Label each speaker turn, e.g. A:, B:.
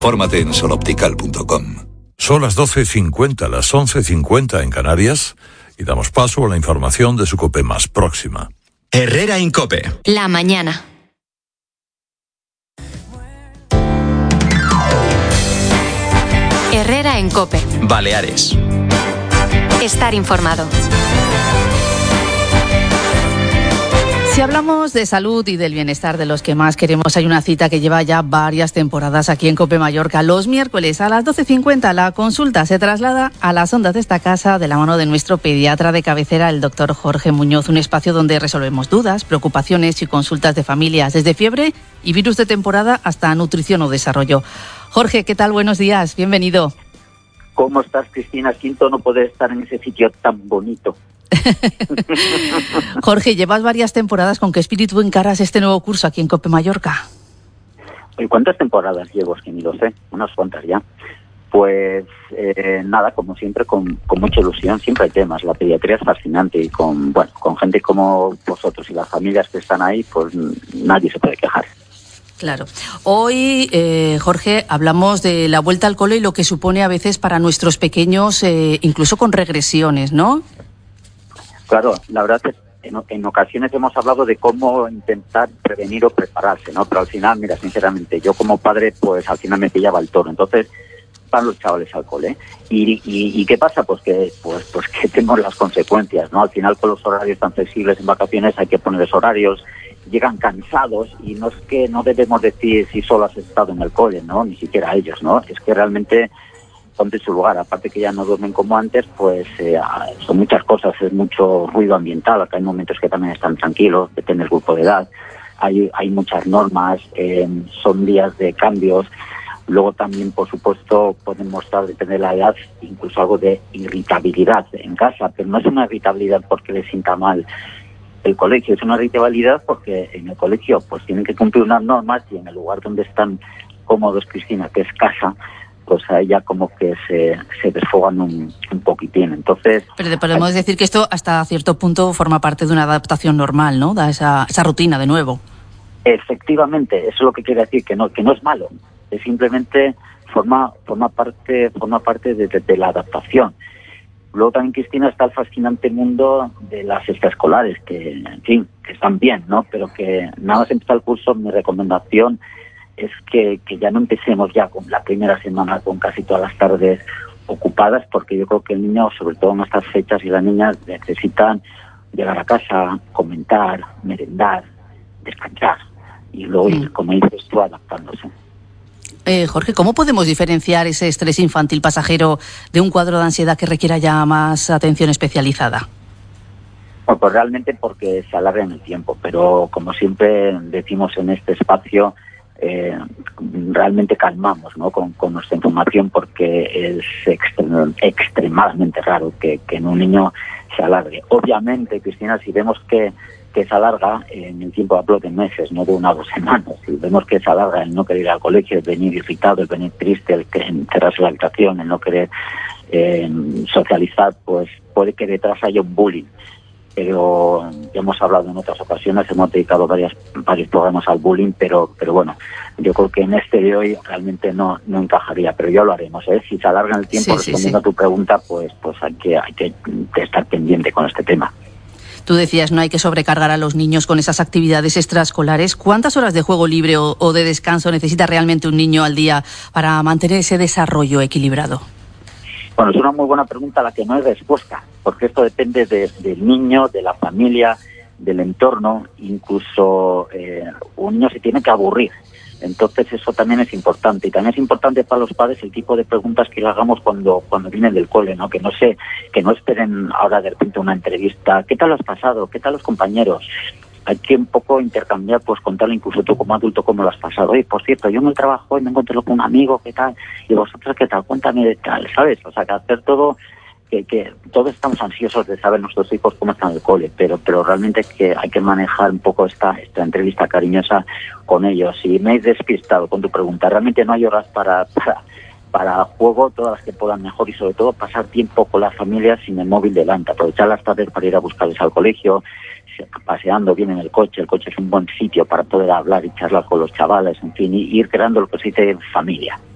A: Fórmate en soloptical.com.
B: Son las 12:50, las 11:50 en Canarias, y damos paso a la información de su COPE más próxima.
C: Herrera en COPE.
D: La mañana. Herrera en COPE.
C: Baleares.
D: Estar informado.
E: Si hablamos de salud y del bienestar de los que más queremos, hay una cita que lleva ya varias temporadas aquí en COPE Mallorca. Los miércoles a las 12:50 la consulta se traslada a las ondas de esta casa de la mano de nuestro pediatra de cabecera, el doctor Jorge Muñoz, un espacio donde resolvemos dudas, preocupaciones y consultas de familias, desde fiebre y virus de temporada hasta nutrición o desarrollo. Jorge, ¿qué tal? Buenos días, bienvenido.
F: ¿Cómo estás, Cristina? Siento no poder estar en ese sitio tan bonito.
E: Jorge, llevas varias temporadas. ¿Con qué espíritu encaras este nuevo curso aquí en COPE Mallorca?
F: ¿Cuántas temporadas llevo? Es que ni lo sé, unas cuantas ya. Pues nada, como siempre, con mucha ilusión. Siempre hay temas. La pediatría es fascinante y con gente como vosotros y las familias que están ahí, pues nadie se puede quejar.
E: Claro. Hoy, Jorge, hablamos de la vuelta al cole y lo que supone a veces para nuestros pequeños, incluso con regresiones, ¿no?
F: Claro, la verdad es que en ocasiones hemos hablado de cómo intentar prevenir o prepararse, ¿no? Pero al final, mira, sinceramente, yo como padre, pues al final me pillaba el toro. Entonces, van los chavales al cole. ¿Y qué pasa? Pues que tenemos las consecuencias, ¿no? Al final, con los horarios tan flexibles en vacaciones hay que ponerles horarios, llegan cansados y no es que no debemos decir si solo has estado en el cole, ¿no? Ni siquiera ellos, ¿no? Es que realmente ponte en su lugar, aparte que ya no duermen como antes, pues son muchas cosas, es mucho ruido ambiental, acá hay momentos que también están tranquilos, depende del grupo de edad, hay muchas normas, son días de cambios, luego también, por supuesto, pueden mostrar, depende de la edad, incluso algo de irritabilidad en casa, pero no es una irritabilidad porque les sienta mal el colegio, es una irritabilidad porque en el colegio pues tienen que cumplir unas normas y en el lugar donde están cómodos, Cristina, que es casa, pues a ella como que se desfogan un poquitín. Entonces,
E: pero podemos decir que esto hasta cierto punto forma parte de una adaptación normal, ¿no? Da esa rutina de nuevo.
F: Efectivamente, eso es lo que quiere decir, que no es malo, es simplemente forma parte de la adaptación. Luego también, Cristina, está el fascinante mundo de las extraescolares, que, en fin, que están bien, ¿no? Pero que nada más empezar el curso, mi recomendación es que ya no empecemos ya con la primera semana con casi todas las tardes ocupadas, porque yo creo que el niño, sobre todo en estas fechas, y las niñas necesitan llegar a casa, comentar, merendar, descansar y luego ir, como dices tú, adaptándose.
E: Jorge, ¿cómo podemos diferenciar ese estrés infantil pasajero de un cuadro de ansiedad que requiera ya más atención especializada?
F: Bueno, pues realmente porque se alarga en el tiempo, pero como siempre decimos en este espacio, realmente calmamos, ¿no? con nuestra información, porque es extremadamente raro que en un niño se alargue. Obviamente, Cristina, si vemos que se alarga en el tiempo, hablo de meses, no de 1 o 2 semanas, si vemos que se alarga el no querer ir al colegio, el venir irritado, el venir triste, el encerrarse en la habitación, el no querer socializar, pues puede que detrás haya un bullying. Pero ya hemos hablado en otras ocasiones, hemos dedicado varios programas al bullying, pero bueno, yo creo que en este de hoy realmente no encajaría, pero ya lo haremos, ¿eh? Si se alarga en el tiempo, respondiendo a tu pregunta, pues hay que estar pendiente con este tema.
E: Tú decías, no hay que sobrecargar a los niños con esas actividades extraescolares. ¿Cuántas horas de juego libre o de descanso necesita realmente un niño al día para mantener ese desarrollo equilibrado?
F: Bueno, es una muy buena pregunta a la que no hay respuesta, porque esto depende del niño, de la familia, del entorno, incluso un niño se tiene que aburrir. Entonces eso también es importante, y también es importante para los padres el tipo de preguntas que le hagamos cuando vienen del cole, ¿no? Que no esperen ahora de repente una entrevista. ¿Qué tal lo has pasado? ¿Qué tal los compañeros? Hay que un poco intercambiar, pues contarle incluso tú como adulto cómo lo has pasado. Oye, por cierto, yo en el trabajo hoy me encontré con un amigo, ¿qué tal? Y vosotros, ¿qué tal? Cuéntame de tal, ¿sabes? O sea, que hacer todo, que todos estamos ansiosos de saber nuestros hijos cómo están en el cole, pero realmente que hay que manejar un poco esta entrevista cariñosa con ellos. Si me he despistado con tu pregunta, realmente no hay horas para juego, todas las que puedan mejor, y sobre todo pasar tiempo con la familia sin el móvil delante, aprovechar las tardes para ir a buscarles al colegio, paseando bien en el coche es un buen sitio para poder hablar y charlar con los chavales, en fin, y ir creando lo que se dice familia.